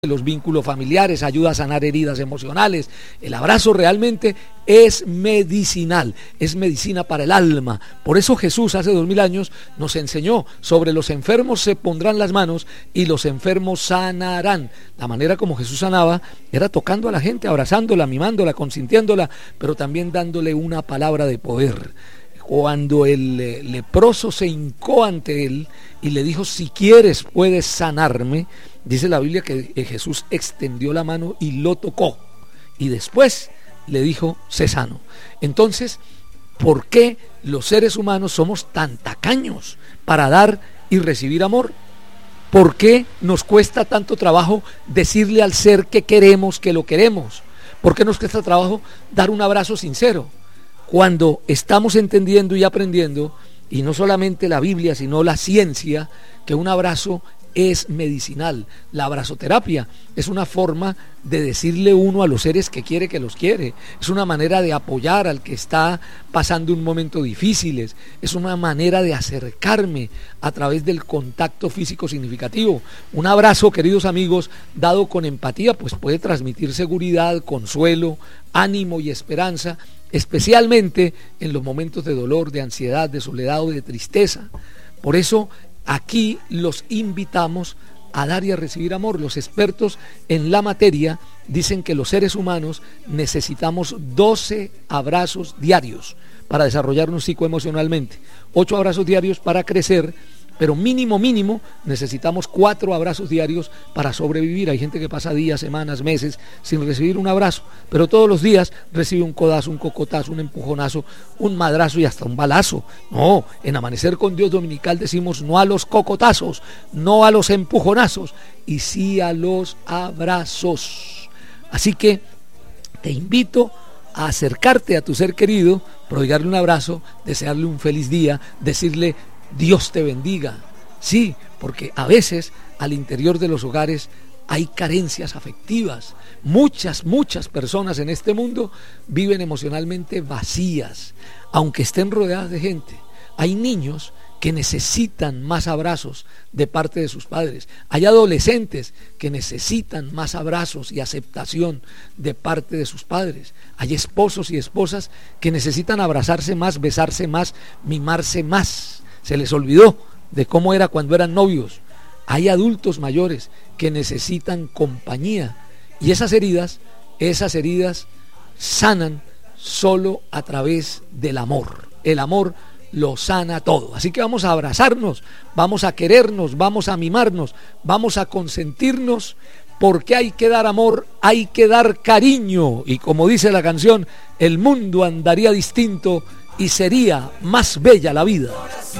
los vínculos familiares, ayuda a sanar heridas emocionales. El abrazo realmente es medicinal, es medicina para el alma. Por eso Jesús hace 2000 años nos enseñó: sobre los enfermos se pondrán las manos y los enfermos sanarán. La manera como Jesús sanaba era tocando a la gente, abrazándola, mimándola, consintiéndola, pero también dándole una palabra de poder. Cuando el leproso se hincó ante él y le dijo: si quieres puedes sanarme, dice la Biblia que Jesús extendió la mano y lo tocó, y después le dijo: sé sano. Entonces, ¿por qué los seres humanos somos tan tacaños para dar y recibir amor? ¿Por qué nos cuesta tanto trabajo decirle al ser que queremos que lo queremos? ¿Por qué nos cuesta trabajo dar un abrazo sincero? Cuando estamos entendiendo y aprendiendo, y no solamente la Biblia, sino la ciencia, que un abrazo es medicinal. La abrazoterapia es una forma de decirle uno a los seres que quiere que los quiere. Es una manera de apoyar al que está pasando un momento difícil. Es una manera de acercarme a través del contacto físico significativo. Un abrazo, queridos amigos, dado con empatía, pues puede transmitir seguridad, consuelo, ánimo y esperanza, especialmente en los momentos de dolor, de ansiedad, de soledad o de tristeza. Por eso aquí los invitamos a dar y a recibir amor. Los expertos en la materia dicen que los seres humanos necesitamos 12 abrazos diarios para desarrollarnos psicoemocionalmente, 8 abrazos diarios para crecer, pero mínimo necesitamos 4 abrazos diarios para sobrevivir. Hay gente que pasa días, semanas, meses sin recibir un abrazo, pero todos los días recibe un codazo, un cocotazo, un empujonazo, un madrazo y hasta un balazo. No, en Amanecer con Dios Dominical decimos no a los cocotazos, no a los empujonazos, y sí a los abrazos. Así que te invito a acercarte a tu ser querido, prodigarle un abrazo, desearle un feliz día, decirle: Dios te bendiga. Sí, porque a veces al interior de los hogares hay carencias afectivas. Muchas personas en este mundo viven emocionalmente vacías, aunque estén rodeadas de gente. Hay niños que necesitan más abrazos de parte de sus padres. Hay adolescentes que necesitan más abrazos y aceptación de parte de sus padres. Hay esposos y esposas que necesitan abrazarse más, besarse más, mimarse más. Se les olvidó de cómo era cuando eran novios. Hay adultos mayores que necesitan compañía, y esas heridas sanan solo a través del amor. El amor lo sana todo. Así que vamos a abrazarnos, vamos a querernos, vamos a mimarnos, vamos a consentirnos, porque hay que dar amor, hay que dar cariño, y como dice la canción, el mundo andaría distinto y sería más bella la vida.